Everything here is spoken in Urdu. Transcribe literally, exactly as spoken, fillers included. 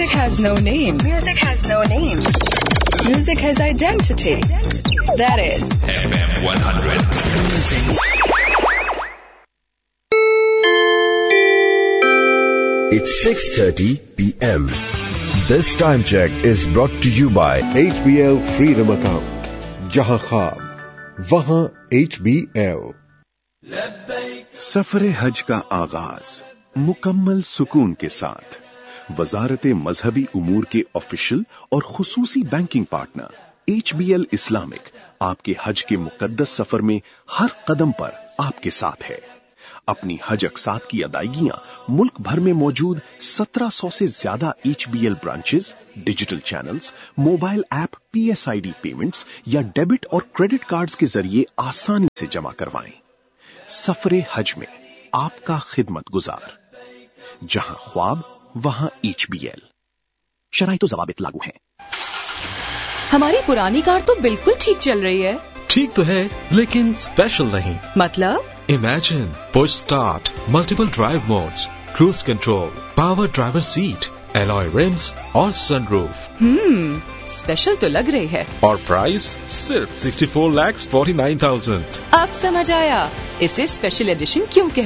Music has no name. Music has no name. Music has identity. That is F M one hundred. It's six thirty p.m. This time check is brought to you by H B L Freedom Account. Jahan Khab, wahan H B L. سفر حج کا آغاز مکمل سکون کے ساتھ وزارت مذہبی امور کے آفیشل اور خصوصی banking partner H be L Islamic آپ کے حج کے مقدس سفر میں ہر قدم پر آپ کے ساتھ ہے. اپنی حج اقساط کی ادائیگیاں ملک بھر میں موجود سترہ سو سے زیادہ H be L branches, digital channels, mobile app, P S I D payments یا ڈیبٹ اور کریڈٹ کارڈز کے ذریعے آسانی سے جمع کروائیں. سفر حج میں آپ کا خدمت گزار. جہاں خواب وہاں ایچ بی ایل. شرائط و ضوابط لاگو ہیں. ہماری پرانی کار تو بالکل ٹھیک چل رہی ہے. ٹھیک تو ہے لیکن اسپیشل نہیں. مطلب imagine push start, multiple drive modes, cruise control, power driver set, ایلوئے رمز اور سن روف. ہم اسپیشل تو لگ رہی ہے. اور پرائس صرف sixty four lakh forty nine thousand. اب سمجھ آیا اسے اسپیشل ایڈیشن کیوں کہتے